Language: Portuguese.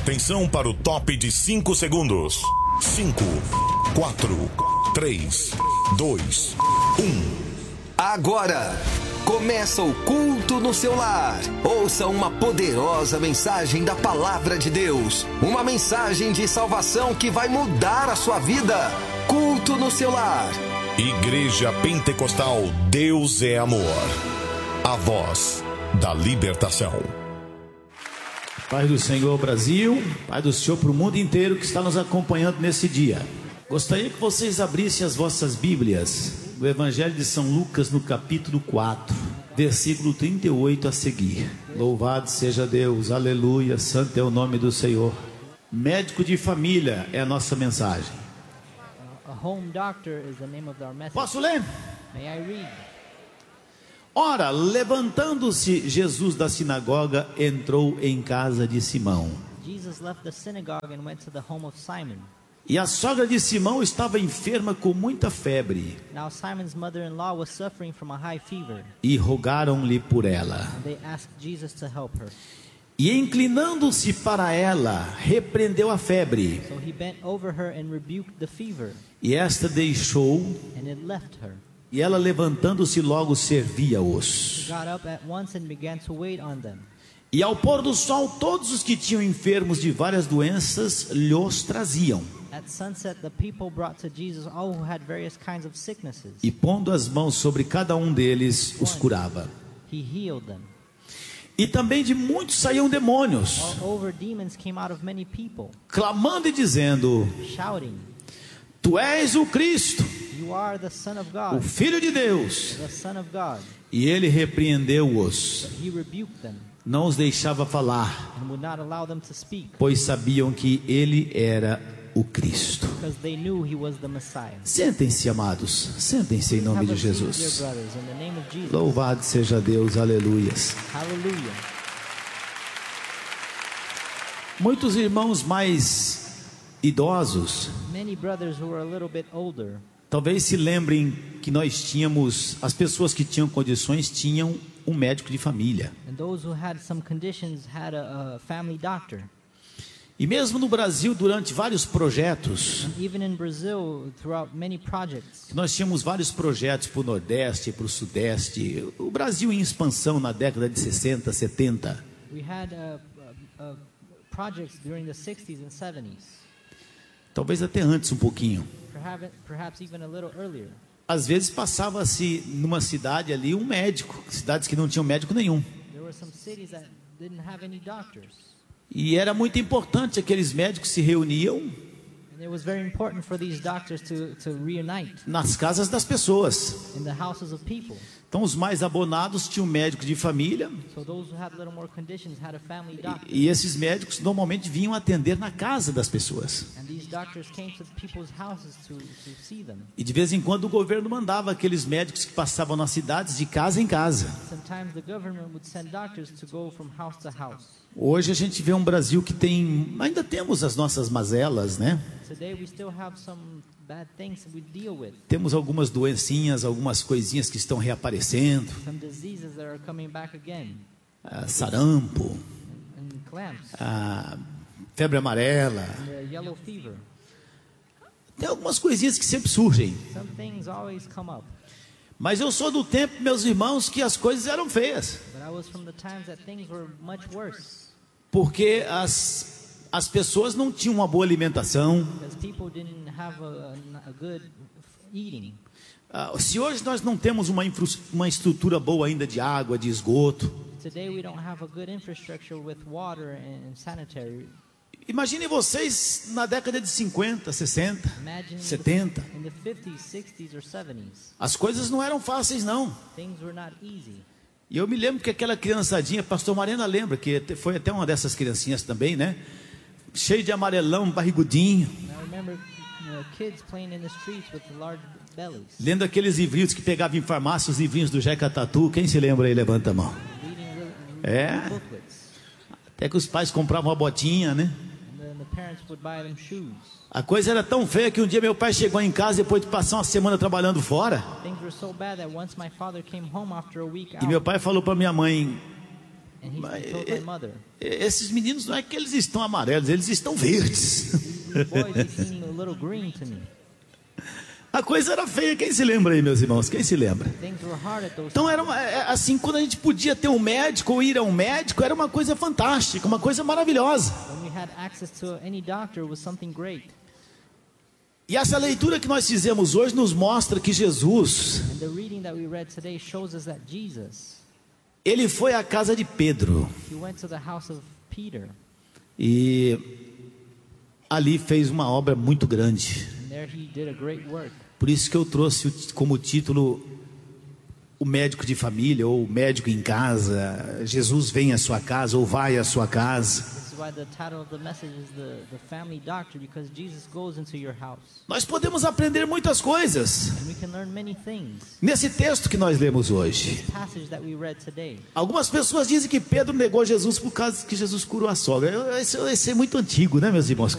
Atenção para o top de 5 segundos. 5, 4, 3, 2, 1. Agora começa o culto no seu lar. Ouça uma poderosa mensagem da palavra de Deus. Uma mensagem de salvação que vai mudar a sua vida. Culto no seu lar. Igreja Pentecostal Deus é Amor. A voz da libertação. Pai do Senhor Brasil, Pai do Senhor para o mundo inteiro que está nos acompanhando nesse dia. Gostaria que vocês abrissem as vossas Bíblias do Evangelho de São Lucas no capítulo 4, versículo 38 a seguir. Louvado seja Deus, aleluia, santo é o nome do Senhor. Médico de família é a nossa mensagem. Posso ler? May I read? Ora, levantando-se Jesus da sinagoga, entrou em casa de Simão. Jesus left the synagogue and went to the home of Simon. E a sogra de Simão estava enferma com muita febre. Now Simon's mother-in-law was suffering from a high fever, E rogaram-lhe por ela. and they asked Jesus to help her. E inclinando-se para ela, repreendeu a febre. So he bent over her and rebuked the fever, E esta deixou, and it left her. e ela levantando-se logo servia-os. She got up at once and began to wait on them. E ao pôr do sol, todos os que tinham enfermos de várias doenças lhos traziam. At sunset, the people brought to Jesus all who had various kinds of sicknesses. E pondo as mãos sobre cada um deles, os curava. He healed them. E também de muitos saíam demônios, Moreover, demons came out of many people, clamando e dizendo: shouting, Tu és o Cristo, "You are the Son of o God, Filho de Deus. the Son of God." E ele repreendeu-os, He rebuked them não os deixava falar, and would not allow them to speak, pois sabiam que ele era o Cristo. because they knew he was the Messiah. Sentem-se, amados, sentem-se em nome Have de a seat, dear Jesus. brothers, in the name of Jesus. Louvado seja Deus, aleluias. Hallelujah. Muitos irmãos mais idosos Many brothers who were a little bit older talvez se lembrem que nós tínhamos, as pessoas que tinham condições tinham um médico de família. and those who had some conditions had a family doctor. E mesmo no Brasil, durante vários projetos, And even in Brazil, throughout many projects, nós tínhamos vários projetos para o Nordeste, para o Sudeste, o Brasil em expansão na década de 60, 70. we had projects during the 60s and 70s, Talvez até antes um pouquinho. perhaps even a little earlier. Às vezes passava-se numa cidade ali um médico, cidades que não tinham médico nenhum. There were some cities that didn't have any doctors. E era muito importante, aqueles médicos se reuniam And it was very important for these doctors to reunite nas casas das pessoas. in the houses of people. Então os mais abonados tinham um médico de família, So those who had a little more conditions had a family doctor. e esses médicos normalmente vinham atender na casa das pessoas. And these doctors came to people's houses to see them. E de vez em quando o governo mandava aqueles médicos que passavam nas cidades de casa em casa. Sometimes the government would send doctors to go from house to house. Hoje a gente vê um Brasil que ainda temos as nossas mazelas, né? Today we still have some bad things that we deal with. Temos algumas doencinhas, algumas coisinhas que estão reaparecendo. Some diseases that are coming back again. Sarampo, And clamps. febre amarela. And the yellow fever. Tem algumas coisinhas que sempre surgem. Some things always come up. Mas eu sou do tempo, meus irmãos, que as coisas eram feias. But I was from the times that things were much worse. Porque as pessoas não tinham uma boa alimentação. Because people didn't have a good eating. Se hoje nós não temos uma estrutura boa ainda de água, de esgoto. Today we don't have a good infrastructure with water and sanitary. Imaginem vocês na década de 50, 60, Imagine 70. in the 50s, 60s or 70s. As coisas não eram fáceis, não. Things were not easy. E eu me lembro que aquela criançadinha, pastor Marina lembra, que foi até uma dessas criancinhas também, né? Cheio de amarelão, barrigudinho. And I remember kids playing in the streets with large bellies. Lendo aqueles livrinhos que pegavam em farmácia, os livrinhos do Jeca Tatu. Quem se lembra aí, levanta a mão. Reading booklets. Até que os pais compravam uma botinha, né? And then the parents would buy them shoes. A coisa era tão feia que um dia meu pai chegou em casa depois de passar uma semana trabalhando fora. Things were so bad that once my father came home after a week E meu out, pai falou para minha mãe: And he told my mother, Esses meninos não é que eles estão amarelos, eles estão verdes. "These boys, they seem a little green to me." A coisa era feia, quem se lembra aí, meus irmãos? Quem se lembra? Things were hard at those Então era assim, quando a gente podia ter um médico ou ir a um médico, era uma coisa fantástica, uma coisa maravilhosa. When we had access to any doctor was something great. E essa leitura que nós fizemos hoje nos mostra que Jesus, And the reading that we read today shows us that Jesus, ele foi à casa de Pedro he went to the house of Peter, e ali fez uma obra muito grande. and there he did a great work. Por isso que eu trouxe como título o médico de família ou o médico em casa. Jesus vem à sua casa ou vai à sua casa. This is why the title of the message is the family doctor, because Jesus goes into your house. Nós podemos aprender muitas coisas And we can learn many things. nesse texto que nós lemos hoje. This passage that we read today. Algumas pessoas dizem que Pedro negou Jesus por causa que Jesus curou a sogra. Esse é muito antigo, né, meus irmãos?